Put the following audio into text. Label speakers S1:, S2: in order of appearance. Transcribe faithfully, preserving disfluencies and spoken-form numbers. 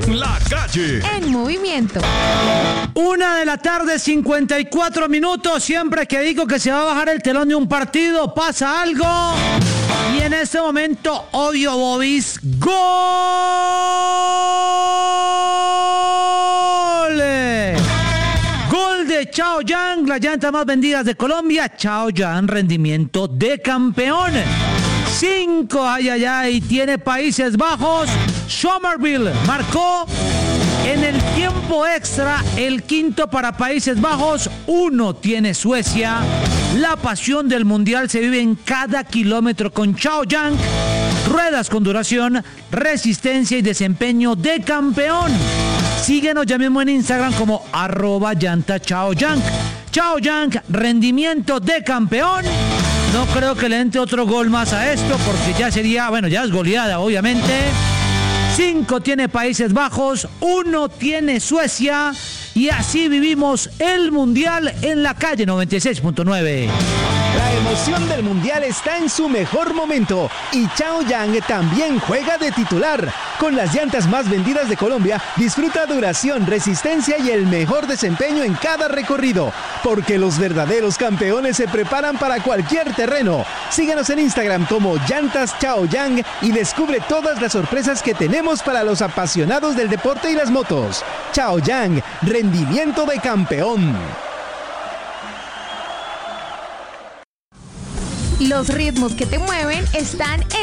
S1: La Calle
S2: en movimiento.
S3: Una de la tarde, cincuenta y cuatro minutos. Siempre que digo que se va a bajar el telón de un partido, pasa algo. Y en este momento, obvio, Bobis, ¡gol! Gol de Chaoyang, las llantas más vendidas de Colombia. Chaoyang, rendimiento de campeón. Cinco, ay, ay, ay, tiene Países Bajos. Somerville marcó en el tiempo extra el quinto para Países Bajos. Uno tiene Suecia. La pasión del mundial se vive en cada kilómetro con Chaoyang. Ruedas con duración, resistencia y desempeño de campeón. Síguenos ya mismo en Instagram como arroba llanta Chaoyang. Chaoyang, rendimiento de campeón. No creo que le entre otro gol más a esto porque ya sería, bueno, ya es goleada obviamente. Cinco tiene Países Bajos, uno tiene Suecia y así vivimos el Mundial en La Calle noventa y seis punto nueve.
S4: La emoción del Mundial está en su mejor momento y Chaoyang también juega de titular. Con las llantas más vendidas de Colombia, disfruta duración, resistencia y el mejor desempeño en cada recorrido. Porque los verdaderos campeones se preparan para cualquier terreno. Síguenos en Instagram como Llantas Chaoyang y descubre todas las sorpresas que tenemos para los apasionados del deporte y las motos. Chaoyang, rendimiento de campeón.
S2: Los ritmos que te mueven están